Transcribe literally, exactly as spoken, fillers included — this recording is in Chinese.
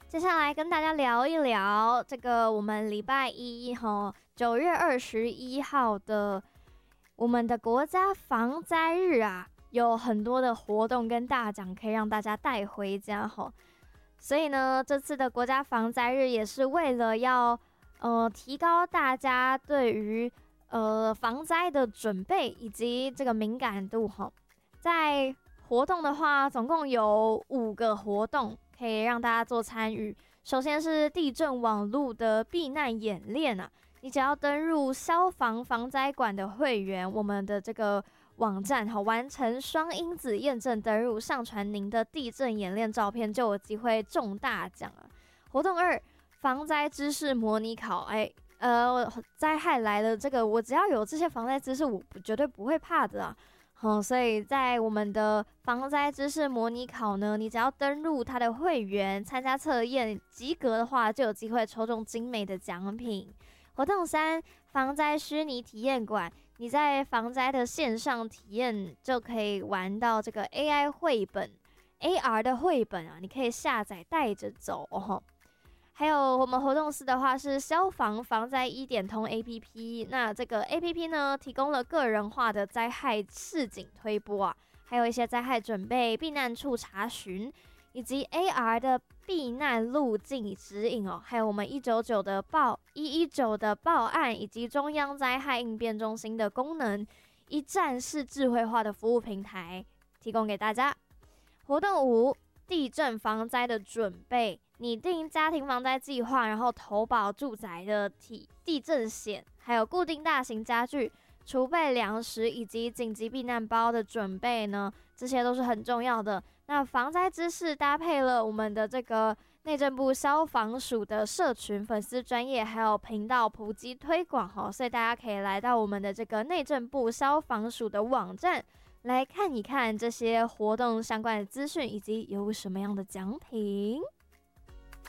接下来跟大家聊一聊这个我们礼拜一哈，九月二十一号的我们的国家防灾日啊，有很多的活动跟大奖可以让大家带回家哈。所以呢，这次的国家防灾日也是为了要呃提高大家对于呃防灾的准备以及这个敏感度哈。在活动的话，总共有五个活动可以让大家做参与。首先是地震网路的避难演练啊，你只要登入消防防灾馆的会员，我们的这个网站哈，完成双因子验证登入，上传您的地震演练照片，就有机会中大奖啊。活动二，防灾知识模拟考，哎，呃，灾害来了，这个我只要有这些防灾知识，我绝对不会怕的啊。嗯，所以在我们的防灾知识模拟考呢，你只要登入它的会员，参加测验，及格的话，就有机会抽中精美的奖品。活动三，防灾虚拟体验馆，你在防灾的线上体验就可以玩到这个 A I 绘本、A R 的绘本啊，你可以下载带着走哦。还有我们活动四的话是消防防灾一点通 A P P， 那这个 A P P 呢提供了个人化的灾害示警推播啊，还有一些灾害准备、避难处查询，以及 A R 的避难路径指引哦，还有我们一九九的报一一九的报案，以及中央灾害应变中心的功能，一站式智慧化的服务平台提供给大家。活动五，地震防灾的准备，拟定家庭防灾计划，然后投保住宅的体地震险，还有固定大型家具、储备粮食以及紧急避难包的准备呢，这些都是很重要的。那防灾知识搭配了我们的这个内政部消防署的社群粉丝专业，还有频道普及推广哈，所以大家可以来到我们的这个内政部消防署的网站来看一看这些活动相关的资讯，以及有什么样的奖品。